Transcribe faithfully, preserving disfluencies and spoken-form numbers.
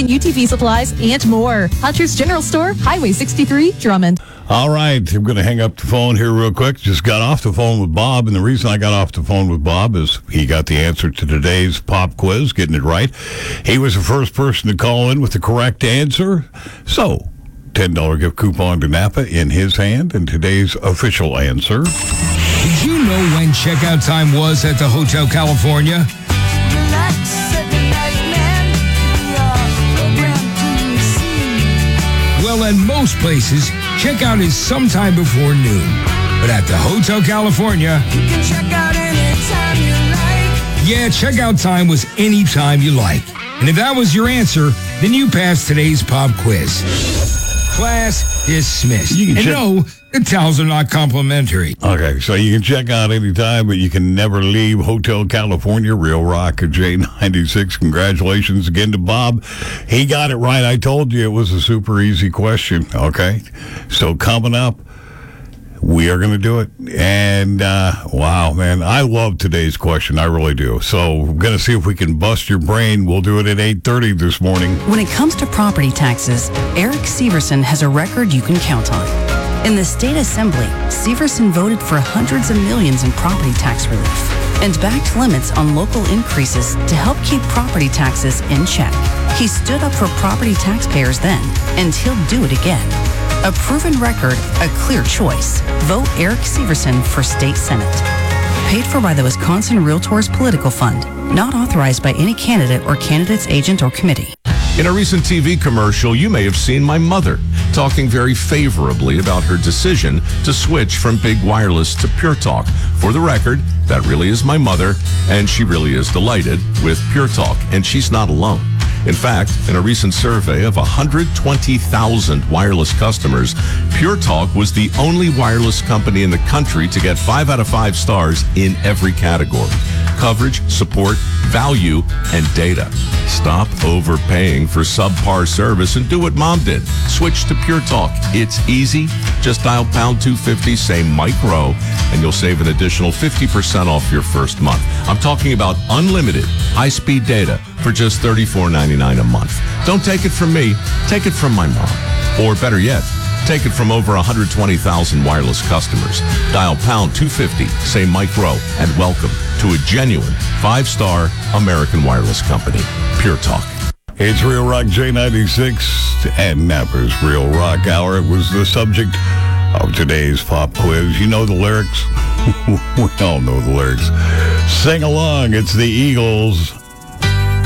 and U T V supplies, and more. Hunter's General Store, Highway sixty-three, Drummond. All right, I'm going to hang up the phone here real quick. Just got off the phone with Bob, and the reason I got off the phone with Bob is he got the answer to today's pop quiz, getting it right. He was the first person to call in with the correct answer. So, ten dollars gift coupon to Napa in his hand, and today's official answer. Did you know when checkout time was at the Hotel California? Well, at most places, checkout is sometime before noon. But at the Hotel California, you can check out anytime you like. Yeah, checkout time was anytime you like. And if that was your answer, then you passed today's pop quiz. Class dismissed. You can and check- no, the towels are not complimentary. Okay, so you can check out anytime, but you can never leave Hotel California. Real Rock at J ninety-six. Congratulations again to Bob. He got it right. I told you it was a super easy question, okay? So coming up, we are going to do it. And, uh, wow, man, I love today's question. I really do. So we're going to see if we can bust your brain. We'll do it at eight thirty this morning. When it comes to property taxes, Eric Severson has a record you can count on. In the state assembly, Severson voted for hundreds of millions in property tax relief and backed limits on local increases to help keep property taxes in check. He stood up for property taxpayers then, and he'll do it again. A proven record, a clear choice. Vote Eric Severson for State Senate. Paid for by the Wisconsin Realtors Political Fund. Not authorized by any candidate or candidate's agent or committee. In a recent T V commercial, you may have seen my mother talking very favorably about her decision to switch from Big Wireless to Pure Talk. For the record, that really is my mother, and she really is delighted with Pure Talk, and she's not alone. In fact, in a recent survey of one hundred twenty thousand wireless customers, Pure Talk was the only wireless company in the country to get five out of five stars in every category: coverage, support, value, and data. Stop overpaying for subpar service and do what Mom did. Switch to Pure Talk. It's easy. Just dial pound two fifty, say micro, and you'll save an additional fifty percent off your first month. I'm talking about unlimited high-speed data for just thirty-four ninety-nine a month. Don't take it from me. Take it from my mom. Or better yet, take it from over one hundred twenty thousand wireless customers. Dial pound two fifty, say micro, and welcome to a genuine five-star American wireless company, Pure Talk. It's Real Rock J ninety-six and Napa's Real Rock Hour. It was the subject of today's pop quiz. You know the lyrics? We all know the lyrics. Sing along. It's the Eagles.